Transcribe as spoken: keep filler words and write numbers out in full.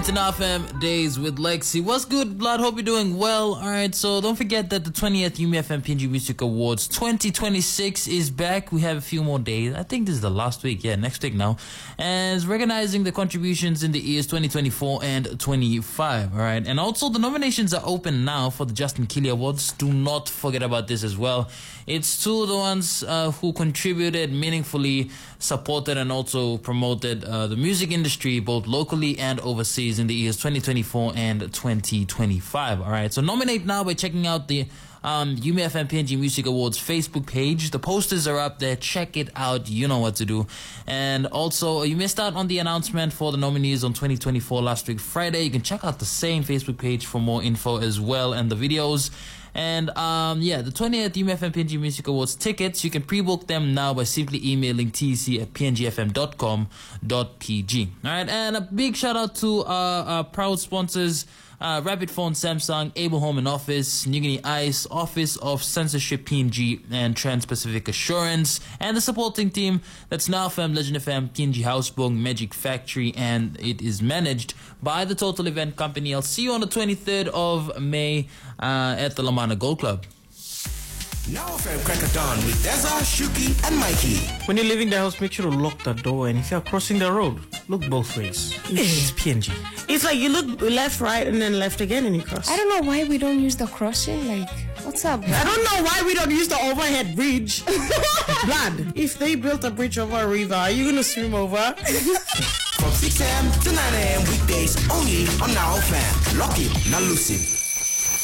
It's an F M Days with Lexi. What's good, blood? Hope you're doing well. Alright, so don't forget that the twentieth U M F M P N G Music Awards twenty twenty-six is back. We have a few more days. I think this is the last week. Yeah, next week now. And it's recognizing the contributions in the years twenty twenty-four and twenty-five. Alright, and also the nominations are open now for the Justin Keeley Awards. Do not forget about this as well. It's to the ones uh, who contributed meaningfully, supported and also promoted uh, the music industry both locally and overseas in the years twenty twenty-four and twenty twenty-five. All right, so nominate now by checking out the um, U M F M P N G Music Awards Facebook page. The posters are up there. Check it out. You know what to do. And also, you missed out on the announcement for the nominees on twenty twenty-four last week Friday. You can check out the same Facebook page for more info as well and the videos. And um, yeah, the twentieth U M F M P N G Music Awards tickets, you can pre-book them now by simply emailing T C at p n g f m dot com dot p g. Alright, and a big shout out to uh, our proud sponsors, uh, Rapid Phone Samsung, Able Home and Office, New Guinea Ice, Office of Censorship P N G, and Trans-Pacific Assurance, and the supporting team, that's Now F M, Legend F M, P N G Housebong, Magic Factory, and it is managed by the Total Event Company. I'll see you on the twenty-third of May uh, at the Lamana Gold Club. Now F M Crack of Dawn with Deza, Shuki, and Mikey. When you're leaving the house, make sure to lock the door, and if you're crossing the road, look both ways. It's P N G. It's like you look left, right, and then left again, and you cross. I don't know why we don't use the crossing. Like, what's up? I don't know why we don't use the overhead bridge. Blood. If they built a bridge over a river, are you gonna swim over? From six a m to nine a m weekdays only on Now F M. Lock it, not lose it.